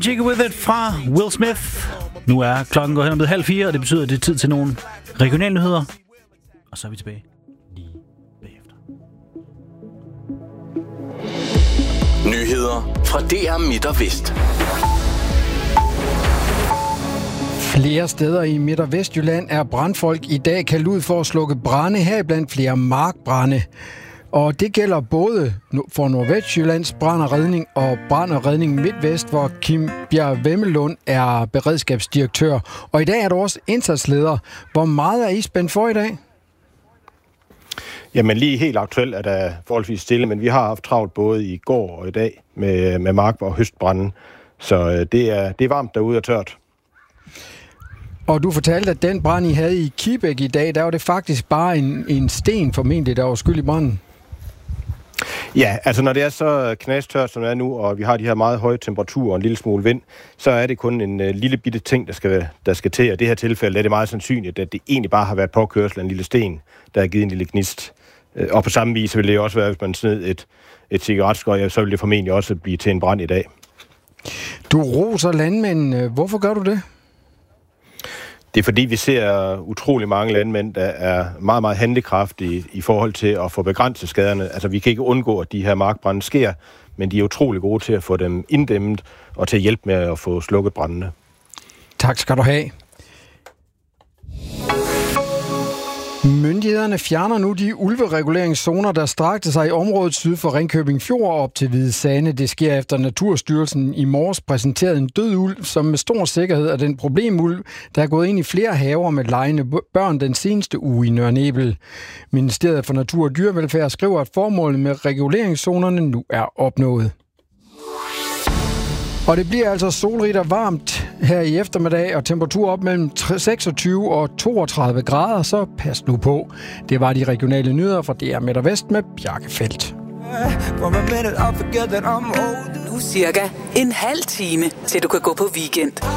Jiggy With It fra Will Smith. Nu er klokken gået hen og blevet 3:30, og det betyder, at det er tid til nogle regionale nyheder. Og så er vi tilbage lige bagefter. Nyheder fra DR Midt og Vest. Flere steder i Midt- og Vestjylland er brandfolk i dag kaldt ud for at slukke brande, heriblandt flere markbrande. Og det gælder både for Nordvestjyllands Brand og Redning og Brand og Redning MidtVest, hvor Kim Bjerg Vemmelund er beredskabsdirektør. Og i dag er du også indsatsleder. Hvor meget er I spændt for i dag? Jamen lige helt aktuelt er der forholdsvis stille, men vi har haft travlt både i går og i dag med mark- og høstbranden. Så det er varmt derude og tørt. Og du fortalte, at den brand, I havde i Kibæk i dag, der var det faktisk bare en sten formentlig, der var skyld i branden. Ja, altså når det er så knastørt, som det er nu, og vi har de her meget høje temperaturer og en lille smule vind, så er det kun en lille bitte ting, der skal til. Og i det her tilfælde er det meget sandsynligt, at det egentlig bare har været påkørsel af en lille sten, der har givet en lille gnist. Og på samme vis vil det også være, hvis man sned et cigaretskøj, så vil det formentlig også blive til en brand i dag. Du roser landmændene. Hvorfor gør du det? Det er fordi, vi ser utrolig mange landmænd, der er meget, meget handlekraftige i forhold til at få begrænset skaderne. Altså, vi kan ikke undgå, at de her markbrande sker, men de er utrolig gode til at få dem inddæmmet og til at hjælpe med at få slukket brændene. Tak skal du have. Myndighederne fjerner nu de ulvereguleringszoner, der strakte sig i området syd for Ringkøbing Fjord op til Hvide Sande. Det sker efter Naturstyrelsen i morges præsenterede en død ulv, som med stor sikkerhed er den problemulv, der er gået ind i flere haver med legende børn den seneste uge i Nørre Nebel. Ministeriet for Natur og Dyrevelfærd skriver, at formålet med reguleringszonerne nu er opnået. Og det bliver altså solrigt og varmt her i eftermiddag, og temperatur op mellem 26 og 32 grader, så pas nu på. Det var de regionale nyheder fra DR Midt og Vest med Bjarke Feldt. Nu cirka en halv time, til du kan gå på weekend.